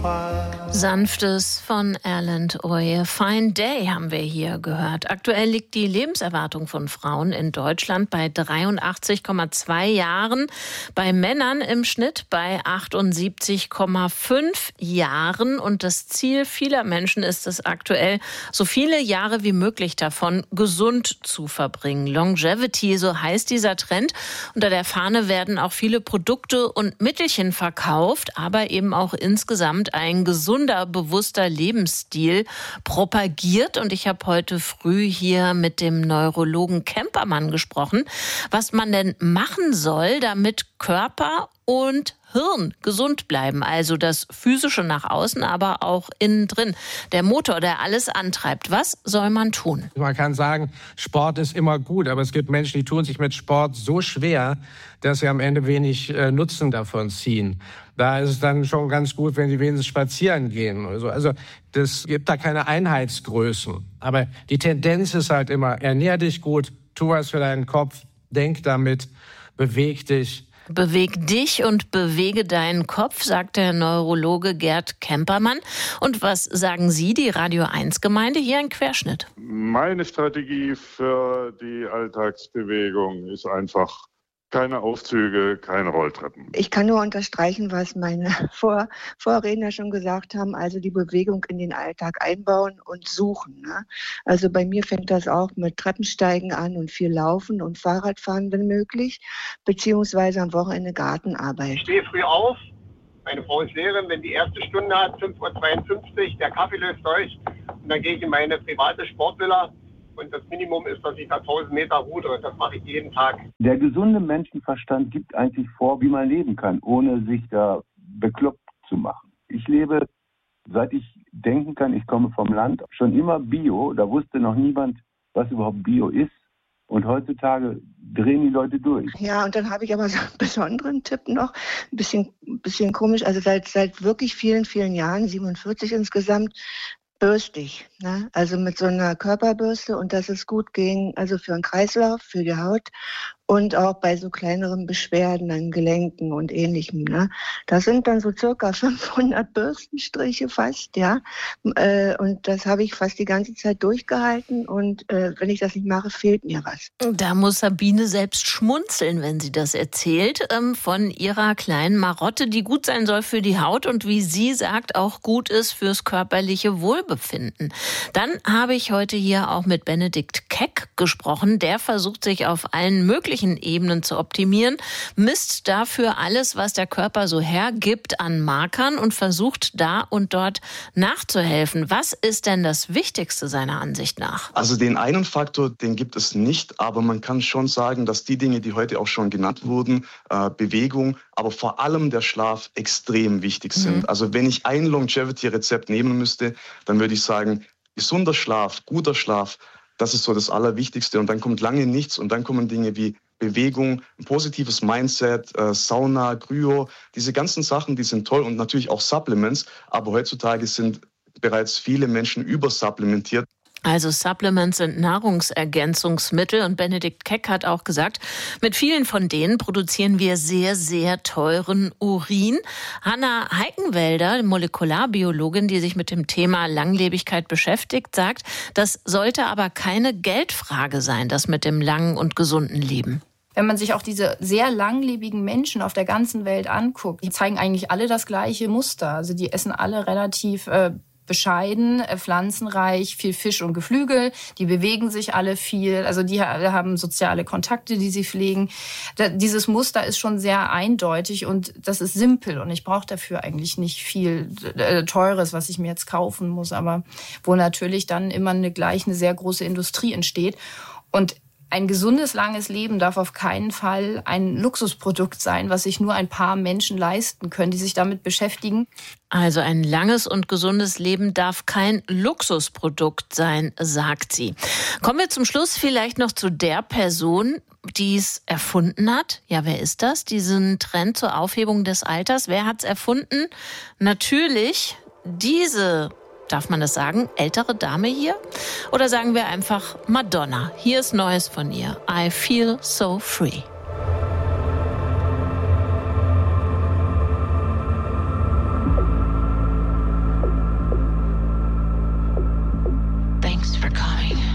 Sanftes von Erland Oye. Fine Day haben wir hier gehört. Aktuell liegt die Lebenserwartung von Frauen in Deutschland bei 83,2 Jahren. Bei Männern im Schnitt bei 78,5 Jahren. Und das Ziel vieler Menschen ist es aktuell, so viele Jahre wie möglich davon gesund zu verbringen. Longevity, so heißt dieser Trend. Unter der Fahne werden auch viele Produkte und Mittelchen verkauft, aber eben auch insgesamt ein gesunder, bewusster Lebensstil propagiert. Und ich habe heute früh hier mit dem Neurologen Kempermann gesprochen, was man denn machen soll, damit Körper und Hirn gesund bleiben. Also das Physische nach außen, aber auch innen drin. Der Motor, der alles antreibt. Was soll man tun? Man kann sagen, Sport ist immer gut, aber es gibt Menschen, die tun sich mit Sport so schwer, dass sie am Ende wenig Nutzen davon ziehen. Da ist es dann schon ganz gut, wenn sie wenigstens spazieren gehen oder so. Also das gibt da keine Einheitsgrößen. Aber die Tendenz ist halt immer, ernähr dich gut, tu was für deinen Kopf, denk damit, beweg dich. Beweg dich und bewege deinen Kopf, sagt der Neurologe Gerd Kempermann. Und was sagen Sie, die Radio 1-Gemeinde? Hier ein Querschnitt. Meine Strategie für die Alltagsbewegung ist einfach keine Aufzüge, keine Rolltreppen. Ich kann nur unterstreichen, was meine Vorredner schon gesagt haben, also die Bewegung in den Alltag einbauen und suchen. Ne? Also bei mir fängt das auch mit Treppensteigen an und viel Laufen und Fahrradfahren, wenn möglich, beziehungsweise am Wochenende Gartenarbeit. Ich stehe früh auf, meine Frau ist Lehrerin, wenn die erste Stunde hat, 5:52 Uhr, der Kaffee löst durch und dann gehe ich in meine private Sportvilla. Und das Minimum ist, dass ich da 1000 Meter rudere. Das mache ich jeden Tag. Der gesunde Menschenverstand gibt eigentlich vor, wie man leben kann, ohne sich da bekloppt zu machen. Ich lebe, seit ich denken kann, ich komme vom Land, schon immer Bio. Da wusste noch niemand, was überhaupt Bio ist. Und heutzutage drehen die Leute durch. Ja, und dann habe ich aber so einen besonderen Tipp noch. Ein bisschen komisch. Also seit wirklich vielen, vielen Jahren, 47 insgesamt, bürstig, ne? Also mit so einer Körperbürste, und das ist gut gegen, also für den Kreislauf, für die Haut und auch bei so kleineren Beschwerden an Gelenken und Ähnlichem. Ne? Das sind dann so circa 500 Bürstenstriche fast, ja. Und das habe ich fast die ganze Zeit durchgehalten, und wenn ich das nicht mache, fehlt mir was. Da muss Sabine selbst schmunzeln, wenn sie das erzählt, von ihrer kleinen Marotte, die gut sein soll für die Haut und wie sie sagt, auch gut ist fürs körperliche Wohlbefinden. Dann habe ich heute hier auch mit Benedikt Keck gesprochen. Der versucht sich auf allen möglichen Ebenen zu optimieren, misst dafür alles, was der Körper so hergibt an Markern und versucht da und dort nachzuhelfen. Was ist denn das Wichtigste seiner Ansicht nach? Also den einen Faktor, den gibt es nicht, aber man kann schon sagen, dass die Dinge, die heute auch schon genannt wurden, Bewegung, aber vor allem der Schlaf extrem wichtig sind. Also wenn ich ein Longevity-Rezept nehmen müsste, dann würde ich sagen, gesunder Schlaf, guter Schlaf, das ist so das Allerwichtigste. Und dann kommt lange nichts und dann kommen Dinge wie Bewegung, ein positives Mindset, Sauna, Kryo, diese ganzen Sachen, die sind toll, und natürlich auch Supplements. Aber heutzutage sind bereits viele Menschen übersupplementiert. Also Supplements sind Nahrungsergänzungsmittel, und Benedikt Keck hat auch gesagt, mit vielen von denen produzieren wir sehr, sehr teuren Urin. Hanna Heikenwälder, Molekularbiologin, die sich mit dem Thema Langlebigkeit beschäftigt, sagt, das sollte aber keine Geldfrage sein, das mit dem langen und gesunden Leben. Wenn man sich auch diese sehr langlebigen Menschen auf der ganzen Welt anguckt, die zeigen eigentlich alle das gleiche Muster. Also die essen alle relativ bescheiden, pflanzenreich, viel Fisch und Geflügel. Die bewegen sich alle viel. Also die haben soziale Kontakte, die sie pflegen. Dieses Muster ist schon sehr eindeutig, und das ist simpel. Und ich brauche dafür eigentlich nicht viel Teures, was ich mir jetzt kaufen muss. Aber wo natürlich dann immer eine sehr große Industrie entsteht. Und ein gesundes, langes Leben darf auf keinen Fall ein Luxusprodukt sein, was sich nur ein paar Menschen leisten können, die sich damit beschäftigen. Also ein langes und gesundes Leben darf kein Luxusprodukt sein, sagt sie. Kommen wir zum Schluss vielleicht noch zu der Person, die es erfunden hat. Ja, wer ist das? Diesen Trend zur Aufhebung des Alters. Wer hat es erfunden? Natürlich diese, darf man das sagen, ältere Dame hier? Oder sagen wir einfach Madonna? Hier ist Neues von ihr. I feel so free.